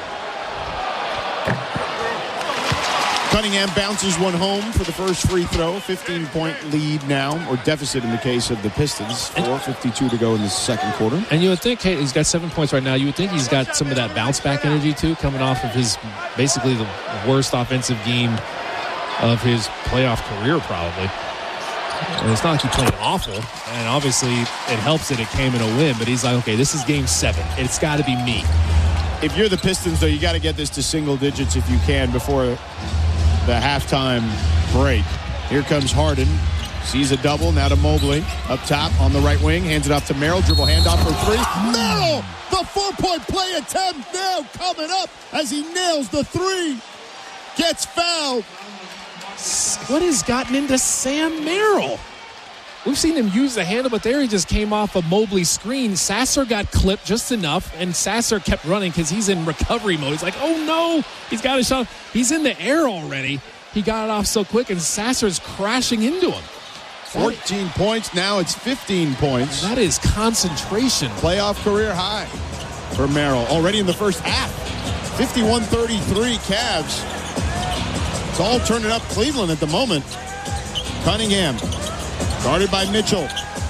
Cunningham bounces one home for the first free throw. 15-point lead now, or deficit in the case of the Pistons. 4:52 to go in the second quarter. And you would think he's got 7 points right now. You would think he's got some of that bounce-back energy, too, coming off of his basically the worst offensive game of his playoff career, probably. And it's not like he played awful, and obviously it helps that it came in a win, but he's like, okay, this is Game 7. It's got to be me. If you're the Pistons, though, you got to get this to single digits if you can before the halftime break. Here comes Harden. Sees a double, now to Mobley. Up top on the right wing, hands it off to Merrill. Dribble handoff for three. Merrill! The 4-point play attempt now coming up as he nails the three. Gets fouled. What has gotten into Sam Merrill? We've seen him use the handle, but there he just came off a Mobley screen. Sasser got clipped just enough, and Sasser kept running because he's in recovery mode. He's like, oh, no. He's got a shot. He's in the air already. He got it off so quick, and Sasser's crashing into him. 14 points. Now it's 15 points. That is concentration. Playoff career high for Merrill. Already in the first half. 51-33 Cavs. It's all turning up Cleveland at the moment. Cunningham, guarded by Mitchell.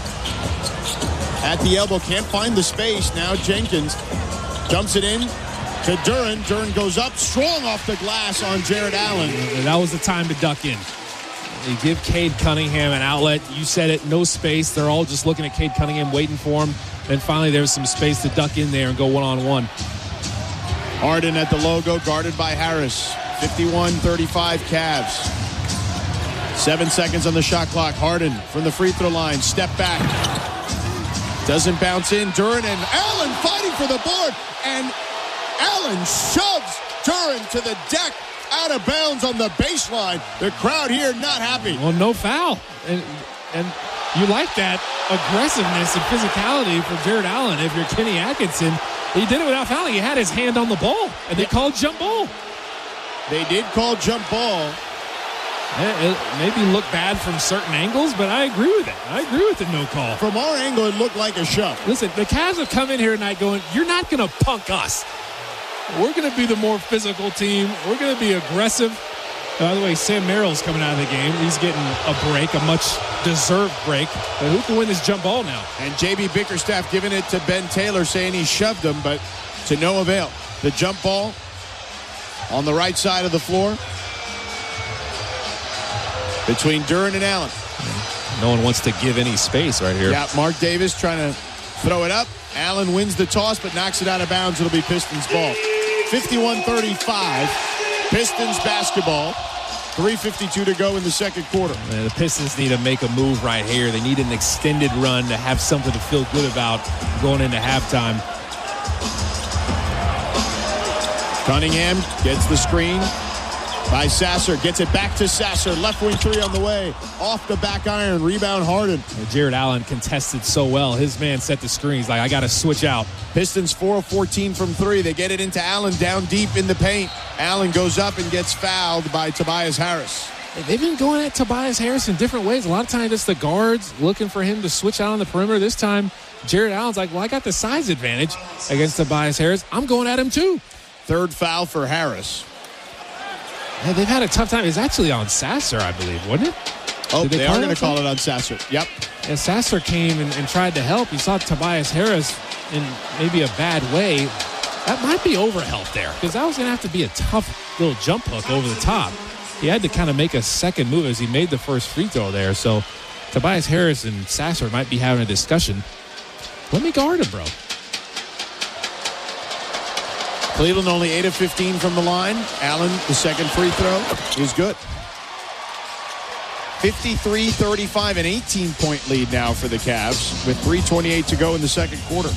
At the elbow, can't find the space. Now Jenkins dumps it in to Duren. Duren goes up, strong off the glass on Jared Allen. And that was the time to duck in. You give Cade Cunningham an outlet. You said it, no space. They're all just looking at Cade Cunningham, waiting for him. Then finally there's some space to duck in there and go one-on-one. Harden at the logo, guarded by Harris. 51-35 Cavs. 7 seconds on the shot clock. Harden from the free throw line. Step back. Doesn't bounce in. Duren and Allen fighting for the board. And Allen shoves Duren to the deck out of bounds on the baseline. The crowd here not happy. Well, no foul. And you like that aggressiveness and physicality from Jared Allen. If you're Kenny Atkinson, he did it without fouling. He had his hand on the ball, and they called jump ball. They did call jump ball. It maybe looked bad from certain angles, but I agree with it. I agree with the no call. From our angle, it looked like a shove. Listen, the Cavs have come in here tonight going, you're not going to punk us. We're going to be the more physical team. We're going to be aggressive. By the way, Sam Merrill's coming out of the game. He's getting a break, a much-deserved break. But who can win this jump ball now? And J.B. Bickerstaff giving it to Ben Taylor, saying he shoved him, but to no avail. The jump ball on the right side of the floor between Duren and Allen. No one wants to give any space right here. Yeah, Mark Davis trying to throw it up. Allen wins the toss, but knocks it out of bounds. It'll be Pistons ball. 51-35. Pistons basketball. 3:52 to go in the second quarter. The Pistons need to make a move right here. They need an extended run to have something to feel good about going into halftime. Cunningham gets the screen by Sasser. Gets it back to Sasser. Left wing three on the way. Off the back iron. Rebound Harden. Jared Allen contested so well. His man set the screen. He's like, I got to switch out. Pistons 4 of 14 from three. They get it into Allen down deep in the paint. Allen goes up and gets fouled by Tobias Harris. They've been going at Tobias Harris in different ways. A lot of times it's the guards looking for him to switch out on the perimeter. This time, Jared Allen's like, well, I got the size advantage against Tobias Harris. I'm going at him too. Third foul for Harris. Yeah, they've had a tough time. It's actually on Sasser, I believe, wasn't it? Oh, they are going to call it on Sasser. Yep. Yeah, Sasser came and tried to help. You saw Tobias Harris in maybe a bad way. That might be overhelp there because that was going to have to be a tough little jump hook over the top. He had to kind of make a second move as he made the first free throw there. So Tobias Harris and Sasser might be having a discussion. Let me guard him, bro. Cleveland only 8 of 15 from the line. Allen, the second free throw, is good. 53-35, an 18-point lead now for the Cavs with 3:28 to go in the second quarter.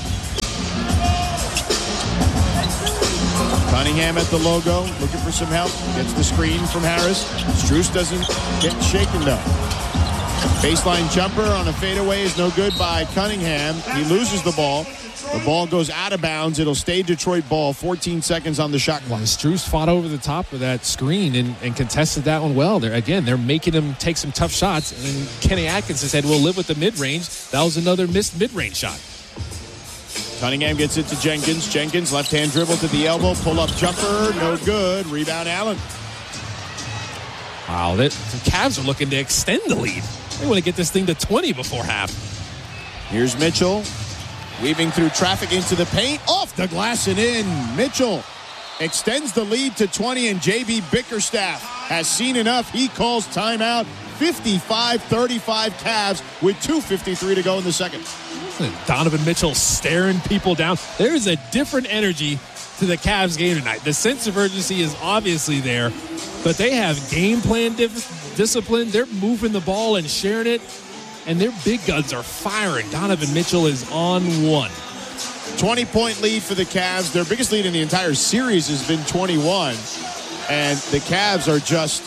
Cunningham at the logo, looking for some help. Gets the screen from Harris. Strus doesn't get shaken though. Baseline jumper on a fadeaway is no good by Cunningham. He loses the ball. The ball goes out of bounds. It'll stay Detroit ball. 14 seconds on the shot clock. Strus fought over the top of that screen and contested that one well. They're making him take some tough shots. And Kenny Atkinson said, we'll live with the mid-range. That was another missed mid-range shot. Cunningham gets it to Jenkins. Jenkins, left-hand dribble to the elbow. Pull-up jumper, no good. Rebound, Allen. Wow, the Cavs are looking to extend the lead. They want to get this thing to 20 before half. Here's Mitchell. Weaving through traffic into the paint. Off the glass and in. Mitchell extends the lead to 20, and J.B. Bickerstaff has seen enough. He calls timeout. 55-35 Cavs with 2:53 to go in the second. Donovan Mitchell staring people down. There's a different energy to the Cavs game tonight. The sense of urgency is obviously there, but they have game plan discipline. They're moving the ball and sharing it, and their big guns are firing. Donovan Mitchell is on one. 20-point lead for the Cavs. Their biggest lead in the entire series has been 21, and the Cavs are just,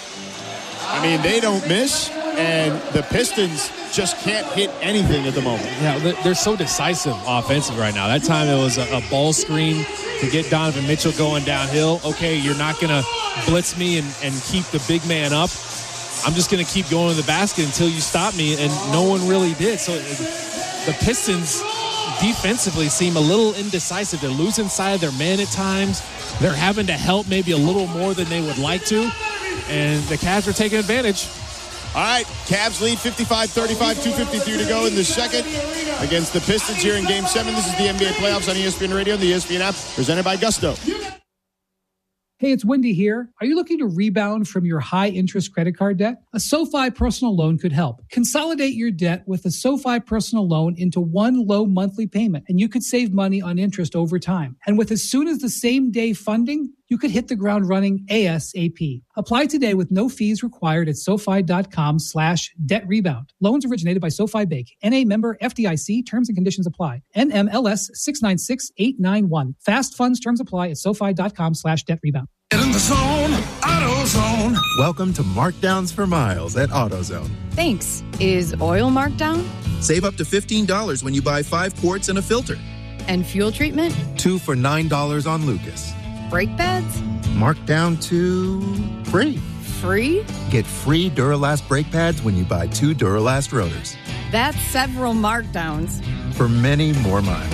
they don't miss, and the Pistons just can't hit anything at the moment. Yeah, they're so decisive offensively right now. That time it was a ball screen to get Donovan Mitchell going downhill. Okay, you're not going to blitz me and keep the big man up. I'm just going to keep going to the basket until you stop me, and no one really did. So the Pistons defensively seem a little indecisive. They're losing sight of their man at times. They're having to help maybe a little more than they would like to, and the Cavs are taking advantage. All right, Cavs lead 55-35, 2:53 to go in the second against the Pistons here in Game 7. This is the NBA playoffs on ESPN Radio and the ESPN app, presented by Gusto. Hey, it's Wendy here. Are you looking to rebound from your high-interest credit card debt? A SoFi personal loan could help. Consolidate your debt with a SoFi personal loan into one low monthly payment, and you could save money on interest over time. And with as soon as the same day funding, you could hit the ground running ASAP. Apply today with no fees required at SoFi.com/debt-rebound. Loans originated by SoFi Bank. NA member FDIC. Terms and conditions apply. NMLS 696891. Fast funds terms apply at SoFi.com/debt-rebound. Get in the zone, AutoZone. Welcome to Markdowns for Miles at AutoZone. Thanks. Is oil marked down? Save up to $15 when you buy 5 quarts and a filter. And fuel treatment? 2 for $9 on Lucas. Brake pads? Marked down to free. Free? Get free Duralast brake pads when you buy 2 Duralast rotors. That's several markdowns. For many more miles.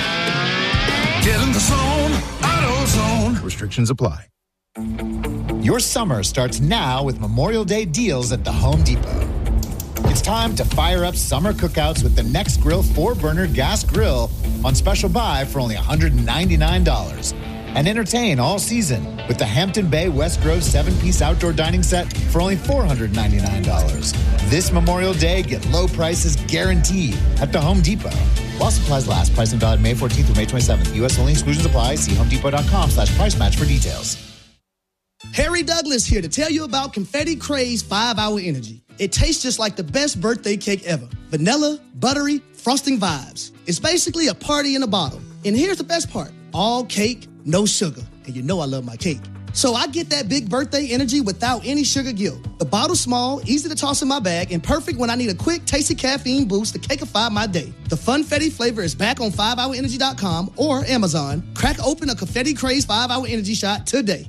Get in the zone, AutoZone. Restrictions apply. Your summer starts now with Memorial Day deals at the Home Depot. It's time to fire up summer cookouts with the Next Grill 4-burner gas grill on special buy for only $199. And entertain all season with the Hampton Bay West Grove 7-piece outdoor dining set for only $499. This Memorial Day, get low prices guaranteed at the Home Depot. While supplies last, price and valid May 14th through May 27th. U.S. only, exclusions apply. See homedepot.com/price match for details. Harry Douglas here to tell you about Confetti Craze 5-Hour Energy. It tastes just like the best birthday cake ever. Vanilla, buttery, frosting vibes. It's basically a party in a bottle. And here's the best part. All cake, no sugar. And you know I love my cake. So I get that big birthday energy without any sugar guilt. The bottle's small, easy to toss in my bag, and perfect when I need a quick, tasty caffeine boost to cakeify my day. The Funfetti flavor is back on 5hourenergy.com or Amazon. Crack open a Confetti Craze 5-Hour Energy shot today.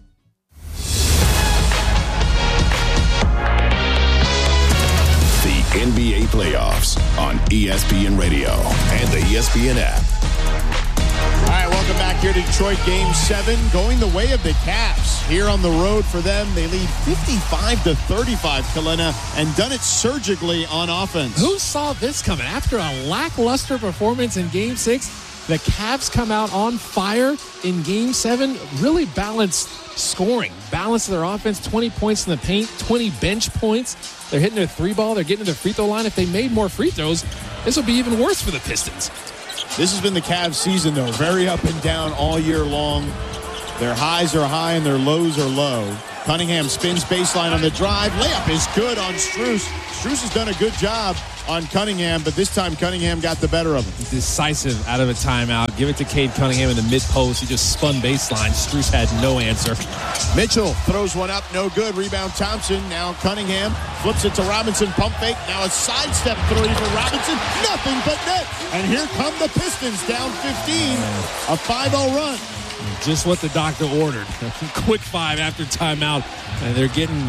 The NBA playoffs on ESPN Radio and the ESPN app. All right, welcome back here to Detroit Game 7. Going the way of the Cavs. Here on the road for them, they lead 55-35, Kalena, and done it surgically on offense. Who saw this coming? After a lackluster performance in Game 6, the Cavs come out on fire in Game 7. Really balanced scoring. Balance of their offense, 20 points in the paint, 20 bench points. They're hitting their 3-ball. They're getting to their free throw line. If they made more free throws, this would be even worse for the Pistons. This has been the Cavs season, though. Very up and down all year long. Their highs are high and their lows are low. Cunningham spins baseline on the drive. Layup is good on Strus. Strus has done a good job on Cunningham, but this time Cunningham got the better of him. Decisive out of a timeout. Give it to Cade Cunningham in the mid-post. He just spun baseline. Strus had no answer. Mitchell throws one up, no good. Rebound Thompson. Now Cunningham flips it to Robinson. Pump fake. Now a sidestep three for Robinson. Nothing but net. And here come the Pistons down 15. A 5-0 run. Just what the doctor ordered. Quick 5 after timeout. And they're getting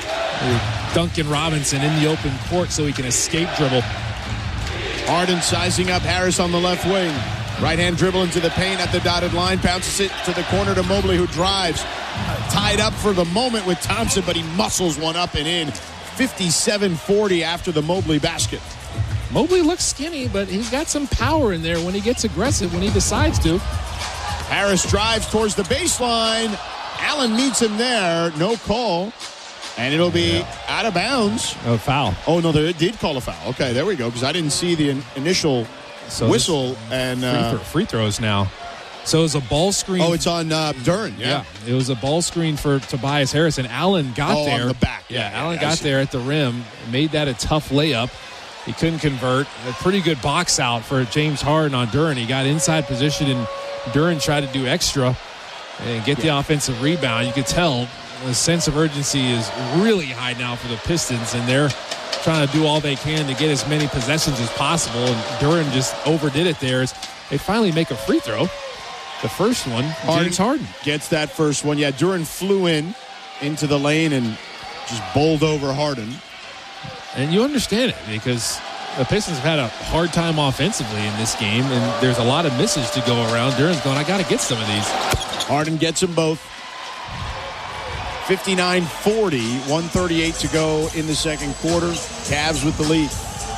Duncan Robinson in the open court so he can escape dribble. Harden sizing up Harris on the left wing. Right-hand dribble into the paint at the dotted line. Bounces it to the corner to Mobley, who drives. Tied up for the moment with Thompson, but he muscles one up and in. 57-40 after the Mobley basket. Mobley looks skinny, but he's got some power in there when he gets aggressive, when he decides to. Harris drives towards the baseline. Allen meets him there. No call. And it'll be out of bounds. Oh, foul. Oh, no, they did call a foul. Okay, there we go, because I didn't see the initial whistle. And free throws now. So it was a ball screen. Oh, it's on Duren. Yeah. It was a ball screen for Tobias Harris, and Allen got there. On the back. Allen got there at the rim, made that a tough layup. He couldn't convert. A pretty good box out for James Harden on Duren. He got inside position, and Duren tried to do extra and get the offensive rebound. You could tell the sense of urgency is really high now for the Pistons, and they're trying to do all they can to get as many possessions as possible, and Duren just overdid it there. They finally make a free throw. The first one, James Harden gets that first one. Yeah, Duren flew into the lane and just bowled over Harden. And you understand it, because the Pistons have had a hard time offensively in this game, and there's a lot of misses to go around. Duren's going, I got to get some of these. Harden gets them both. 59-40, 1:38 to go in the second quarter. Cavs with the lead.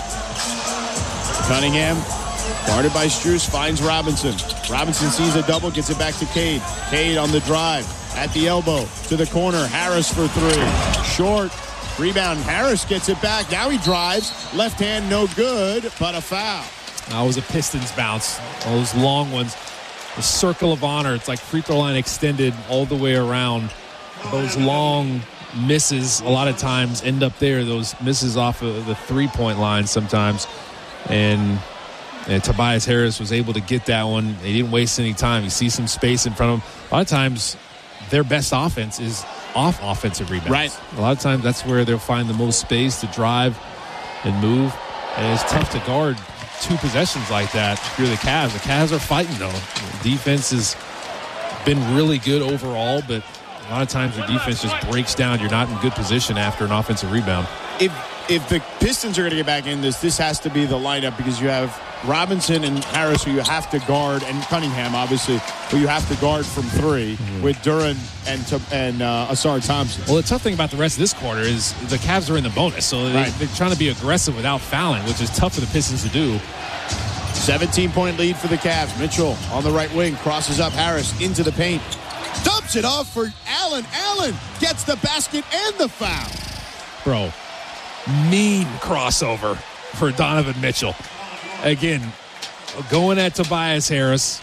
Cunningham, guarded by Strus, finds Robinson. Robinson sees a double, gets it back to Cade. Cade on the drive, at the elbow, to the corner. Harris for three. Short. Rebound. Harris gets it back. Now he drives. Left hand, no good, but a foul. That was a Pistons bounce. Those long ones. The circle of honor. It's like free throw line extended all the way around. Those long misses a lot of times end up there. Those misses off of the three-point line sometimes. And Tobias Harris was able to get that one. They didn't waste any time. You see some space in front of them. A lot of times their best offense is off offensive rebounds. Right. A lot of times that's where they'll find the most space to drive and move. And it's tough to guard two possessions like that if you're the Cavs. The Cavs are fighting, though. The defense has been really good overall, but a lot of times your defense just breaks down. You're not in good position after an offensive rebound. If the Pistons are going to get back in this has to be the lineup, because you have Robinson and Harris, who you have to guard, and Cunningham, obviously, who you have to guard from three, with Duren and Asar Thompson. Well, the tough thing about the rest of this quarter is the Cavs are in the bonus, so they're trying to be aggressive without fouling, which is tough for the Pistons to do. 17-point lead for the Cavs. Mitchell on the right wing, crosses up Harris into the paint. Dumps it off for Allen. Allen gets the basket and the foul. Bro, mean crossover for Donovan Mitchell. Again, going at Tobias Harris,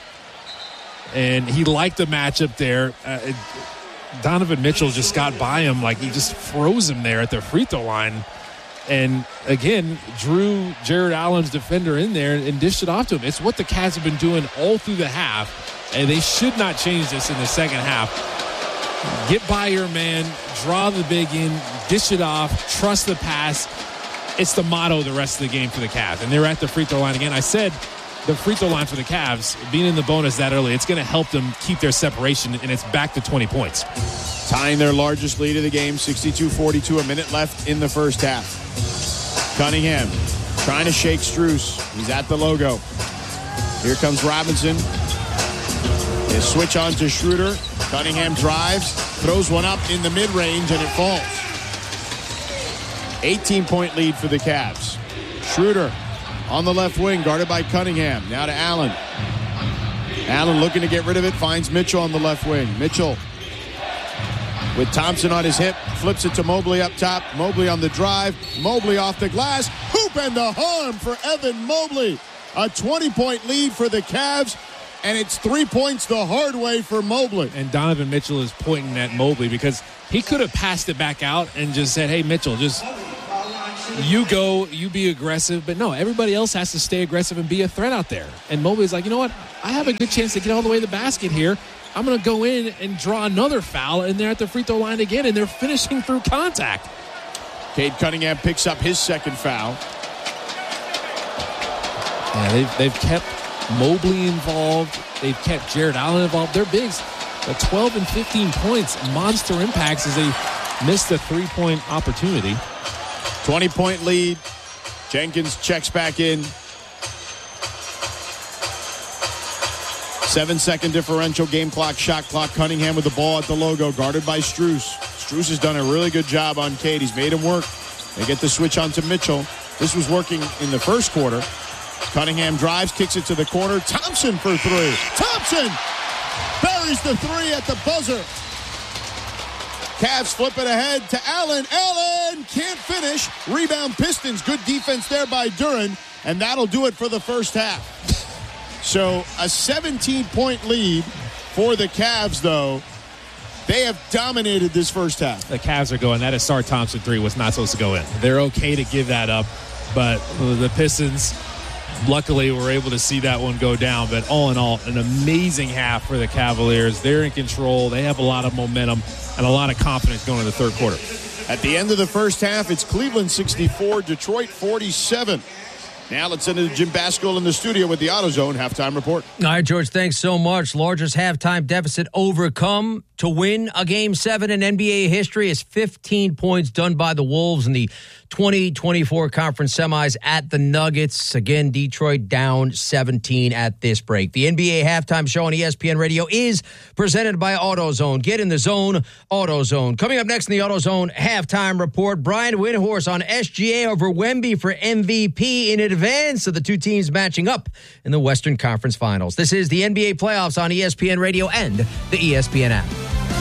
and he liked the matchup there. Donovan Mitchell just got by him, like he just froze him there at the free throw line. And again, drew Jared Allen's defender in there and dished it off to him. It's what the Cavs have been doing all through the half, and they should not change this in the second half. Get by your man, draw the big in, dish it off, trust the pass. It's the motto the rest of the game for the Cavs. And they're at the free throw line again. I said the free throw line for the Cavs, being in the bonus that early, it's going to help them keep their separation, and it's back to 20 points. Tying their largest lead of the game, 62-42, a minute left in the first half. Cunningham trying to shake Strus. He's at the logo. Here comes Robinson. His switch on to Schroeder. Cunningham drives, throws one up in the mid-range, and it falls. 18-point lead for the Cavs. Schroeder on the left wing, guarded by Cunningham. Now to Allen. Allen looking to get rid of it, finds Mitchell on the left wing. Mitchell with Thompson on his hip, flips it to Mobley up top. Mobley on the drive. Mobley off the glass. Hoop and the harm for Evan Mobley. A 20-point lead for the Cavs, and it's 3 points the hard way for Mobley. And Donovan Mitchell is pointing at Mobley because he could have passed it back out and just said, hey, Mitchell, just you go, you be aggressive. But no, everybody else has to stay aggressive and be a threat out there. And Mobley's like, you know what? I have a good chance to get all the way to the basket here. I'm going to go in and draw another foul, and they're at the free throw line again, and they're finishing through contact. Cade Cunningham picks up his second foul. Yeah, they've kept Mobley involved. They've kept Jared Allen involved. They're bigs. 12 and 15 points, monster impacts as they missed the three-point opportunity. 20-point lead. Jenkins checks back in. 7-second differential, game clock, shot clock. Cunningham with the ball at the logo, guarded by Strus. Strus has done a really good job on Cade. He's made him work. They get the switch onto Mitchell. This was working in the first quarter. Cunningham drives, kicks it to the corner. Thompson for three. Thompson buries the three at the buzzer. Cavs flip it ahead to Allen. Allen can't finish. Rebound Pistons. Good defense there by Duren. And that'll do it for the first half. So a 17-point lead for the Cavs, though. They have dominated this first half. The Cavs are going, that Asar Thompson three was not supposed to go in. They're okay to give that up, but the Pistons luckily were able to see that one go down. But all in all, an amazing half for the Cavaliers. They're in control. They have a lot of momentum and a lot of confidence going into the third quarter. At the end of the first half, it's Cleveland 64, Detroit 47. Now let's send it to Jim Bascule in the studio with the AutoZone halftime report. All right, George, thanks so much. Largest halftime deficit overcome to win a Game 7 in NBA history is 15 points done by the Wolves in the 2024 conference semis at the Nuggets. Again, Detroit down 17 at this break. The NBA halftime show on ESPN Radio is presented by AutoZone. Get in the zone, AutoZone. Coming up next in the AutoZone halftime report, Brian Windhorst on SGA over Wemby for MVP in advance of the two teams matching up in the Western Conference Finals. This is the NBA playoffs on ESPN Radio and the ESPN app.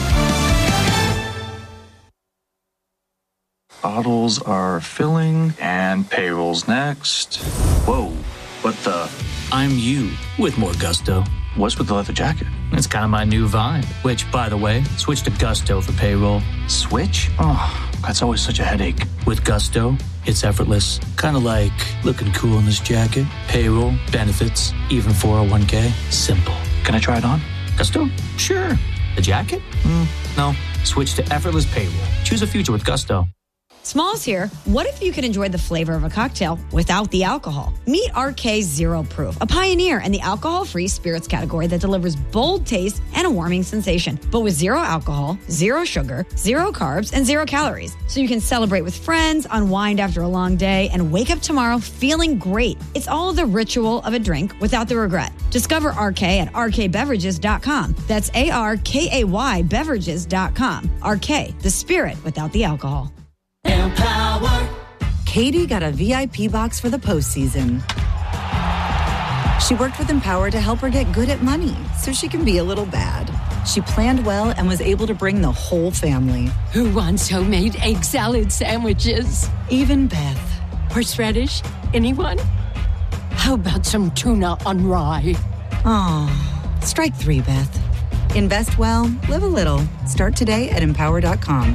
Bottles are filling and payroll's next. Whoa, what the? I'm you with more gusto. What's with the leather jacket? It's kind of my new vibe, which, by the way, switch to Gusto for payroll. Switch? Oh, that's always such a headache. With Gusto, it's effortless. Kind of like looking cool in this jacket. Payroll, benefits, even 401k. Simple. Can I try it on? Gusto? Sure. The jacket? No. Switch to effortless payroll. Choose a future with Gusto. Smalls here. What if you could enjoy the flavor of a cocktail without the alcohol? Meet RK Zero Proof, a pioneer in the alcohol-free spirits category that delivers bold taste and a warming sensation, but with zero alcohol, zero sugar, zero carbs, and zero calories. So you can celebrate with friends, unwind after a long day, and wake up tomorrow feeling great. It's all the ritual of a drink without the regret. Discover RK at rkbeverages.com. That's ARKAY beverages.com. RK, the spirit without the alcohol. Empower. Katie got a VIP box for the postseason. She worked with Empower to help her get good at money so she can be a little bad. She planned well and was able to bring the whole family. Who wants homemade egg salad sandwiches? Even Beth. Horseradish? Anyone? How about some tuna on rye? Aw, strike three, Beth. Invest well, live a little. Start today at Empower.com.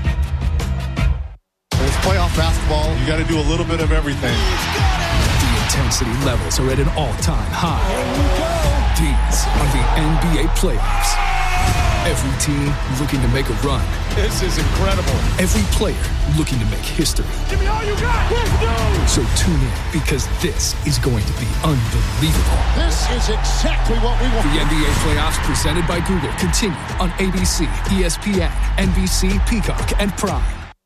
When it's playoff basketball, you got to do a little bit of everything. The intensity levels are at an all-time high. These are the NBA playoffs. Every team looking to make a run. This is incredible. Every player looking to make history. Give me all you got. Let's go. So tune in because this is going to be unbelievable. This is exactly what we want. The NBA playoffs presented by Google continue on ABC, ESPN, NBC, Peacock, and Prime.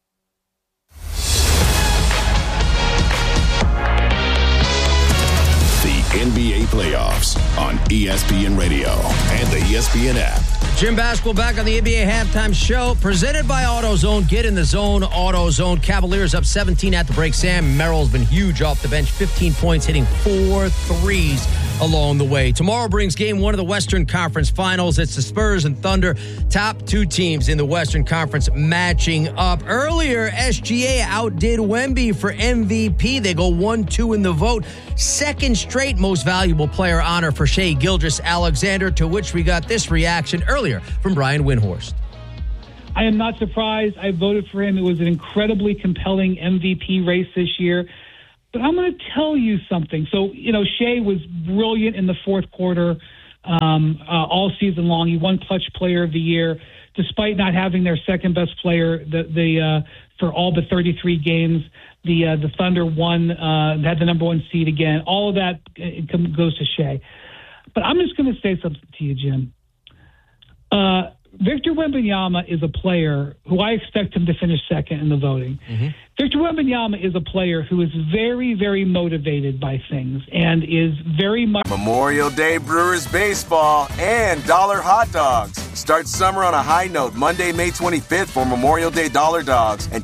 NBA playoffs on ESPN Radio and the ESPN app. Jim Bascule back on the NBA halftime show, presented by AutoZone. Get in the zone, AutoZone. Cavaliers up 17 at the break. Sam Merrill's been huge off the bench, 15 points, hitting 4 threes along the way. Tomorrow brings game 1 of the Western Conference Finals. It's the Spurs and Thunder, top 2 teams in the Western Conference matching up. Earlier, SGA outdid Wemby for MVP. They go 1-2 in the vote. Second straight most valuable player honor for Shai Gilgeous-Alexander, to which we got this reaction earlier from Brian Windhorst. I am not surprised. I voted for him. It was an incredibly compelling MVP race this year. But I'm going to tell you something. So, Shai was brilliant in the fourth quarter all season long. He won Clutch Player of the Year, despite not having their second best player for all but 33 games. The Thunder won, had the number 1 seed again. All of that goes to Shai. But I'm just going to say something to you, Jim. Victor Wembanyama is a player who I expect him to finish second in the voting. Mm-hmm. Victor Wembanyama is a player who is very, very motivated by things and is very much... Memorial Day Brewers baseball and dollar hot dogs. Start summer on a high note Monday, May 25th for Memorial Day dollar dogs and